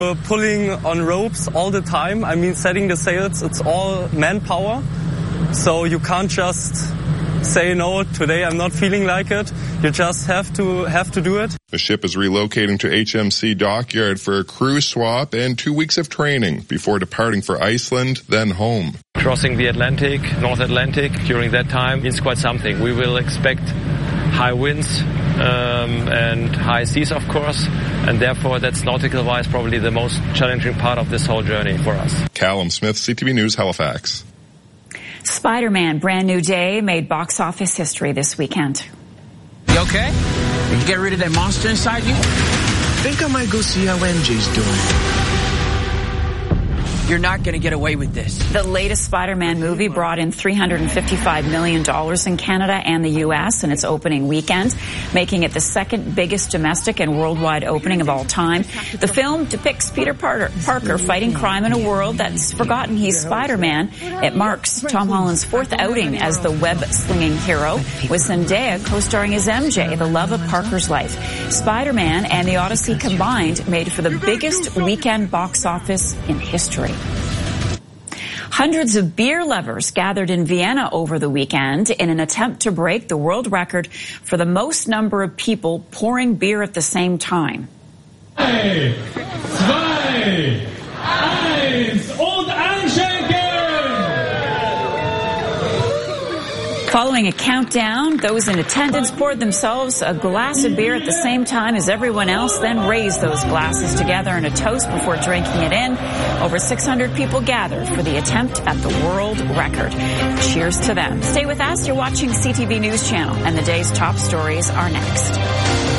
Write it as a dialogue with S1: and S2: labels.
S1: Pulling on ropes all the time. I mean, setting the sails, it's all manpower. So you can't just say, no, today I'm not feeling like it. You just have to do it.
S2: The ship is relocating to HMC Dockyard for a crew swap and 2 weeks of training before departing for Iceland, then home.
S3: Crossing the Atlantic, North Atlantic, during that time is quite something. We will expect high winds and high seas, of course, and therefore that's nautical-wise probably the most challenging part of this whole journey for us.
S2: Callum Smith, CTV News, Halifax.
S4: Spider-Man Brand New Day made box office history this weekend.
S5: You okay? Did you get rid of that monster inside you?
S6: I think I might go see how MJ's doing.
S5: You're not going to get away with this.
S4: The latest Spider-Man movie brought in $355 million in Canada and the U.S. in its opening weekend, making it the second biggest domestic and worldwide opening of all time. The film depicts Peter Parker fighting crime in a world that's forgotten he's Spider-Man. It marks Tom Holland's fourth outing as the web-slinging hero, with Zendaya co-starring as MJ, the love of Parker's life. Spider-Man and The Odyssey combined made for the biggest weekend box office in history. Hundreds of beer lovers gathered in Vienna over the weekend in an attempt to break the world record for the most number of people pouring beer at the same time.
S7: 3, 2, 1 und einschenken!
S4: Following a countdown, those in attendance poured themselves a glass of beer at the same time as everyone else, then raised those glasses together in a toast before drinking it in. Over 600 people gathered for the attempt at the world record. Cheers to them. Stay with us. You're watching CTV News Channel, and the day's top stories are next.